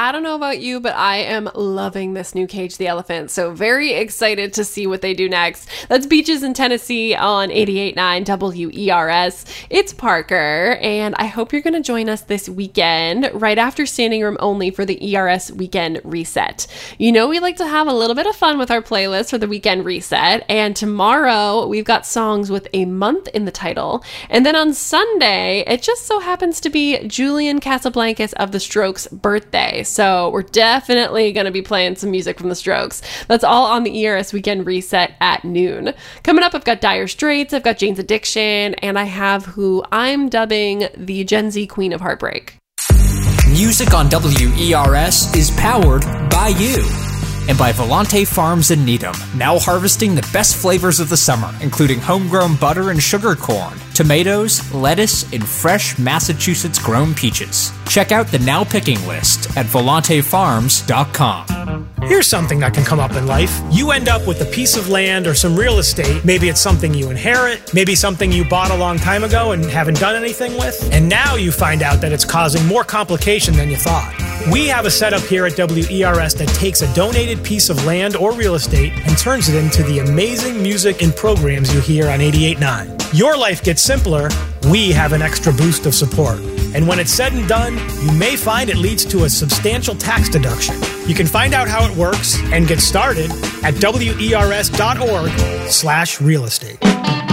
I don't know about you, but I am loving this new Cage the Elephant. So very excited to see what they do next. That's Beaches in Tennessee on 88.9 WERS. It's Parker, and I hope you're going to join us this weekend, right after Standing Room Only for the ERS Weekend Reset. You know, we like to have a little bit of fun with our playlist for the Weekend Reset, and tomorrow we've got songs with a month in the title. And then on Sunday, it just so happens to be Julian Casablancas of The Strokes' birthday. So we're definitely going to be playing some music from The Strokes. That's all on the ERS Weekend Reset at noon. Coming up, I've got Dire Straits, I've got Jane's Addiction, and I have who I'm dubbing the Gen Z Queen of Heartbreak. Music on WERS is powered by you. And by Volante Farms in Needham, now harvesting the best flavors of the summer, including homegrown butter and sugar corn, tomatoes, lettuce, and fresh Massachusetts-grown peaches. Check out the now picking list at volantefarms.com. Here's something that can come up in life. You end up with a piece of land or some real estate. Maybe it's something you inherit, maybe something you bought a long time ago and haven't done anything with, and now you find out that it's causing more complication than you thought. We have a setup here at WERS that takes a donated piece of land or real estate and turns it into the amazing music and programs you hear on 88.9. Your life gets simpler, we have an extra boost of support. And when it's said and done, you may find it leads to a substantial tax deduction. You can find out how it works and get started at wers.org/real estate.